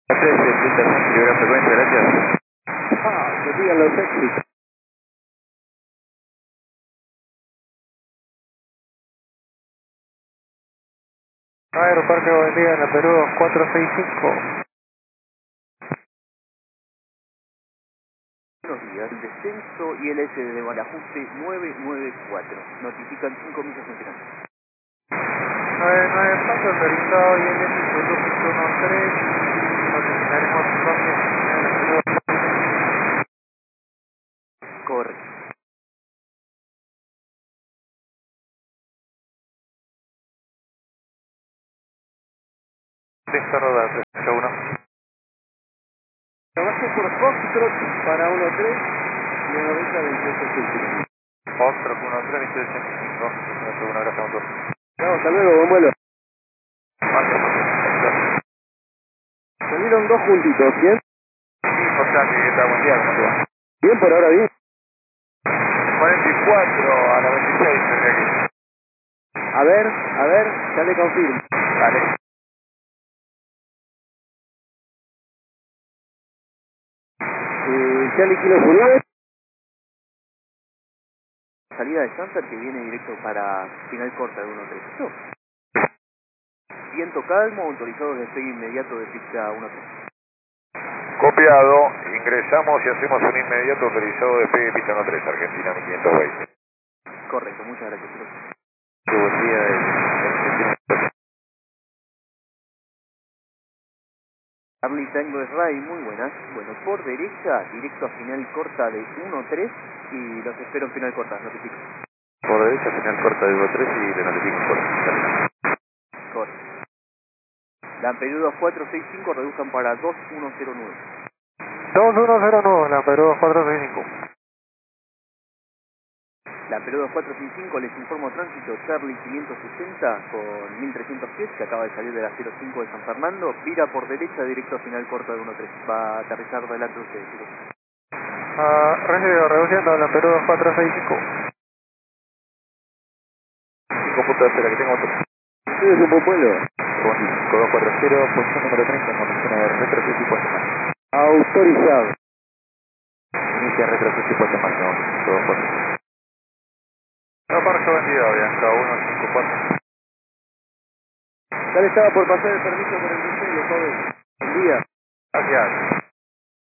13, filtración, libera frecuencia, gracias. Que sigan los éxitos. Aeroparque buen día, en la Perú 2465. Buenos días, descenso y LS de Balajuste 994. Notifican 5 millas en final. 99 paso autorizado y el S 2.13. Notificaremos cambio en la Perú. Correcto. Listo, rodar, 301. Trabajo por Foxtrot para 1-3 y 90 28 Otro 1385. 1 gracias, motor. Chao, hasta luego, buen vuelo. Salieron dos juntitos, ¿bien? O sea que está buen día, ¿cómo te va? Bien, por ahora bien. 44 a la 26, cerca aquí. A ver, ya le confirmo. Dale. Charlie Kilo Julián. Salida de Santar que viene directo para final corta de 1-3. ¿Eso? Viento calmo, autorizado despegue inmediato de pista 1-3. Copiado, ingresamos y hacemos un inmediato autorizado de despegue pista 13, Argentina 1520. Correcto, muchas gracias. Buen día, Charlie Tango Ray, muy buenas. Bueno, por derecha, directo a final corta de 1-3 y los espero en final corta, notifico. por derecha, final corta de 13 y le notifico por Correcto. Lampedusa 465 reduzcan para 2109. 2109, la Perú 465. Lampedusa 465 les informo tránsito Charlie 560 con 1300 pies que acaba de salir de la 05 de San Fernando. Vira por derecha directo a final corta de 1-3. Va a aterrizar delante de ustedes, chicos. Recibido, reduciendo la Perú 465. 5 puntos de espera, que tengo otro. Ustedes un buen vuelo. 5240, posición número 30, condición de retroceso y puesta en marcha. Autorizado. Inicia retroceso y puesta en marcha, 224. Aeroparque buen día, Bianca 154. Ya le estaba por pasar el permiso por el Bruselas, joven. Buen día. Gracias.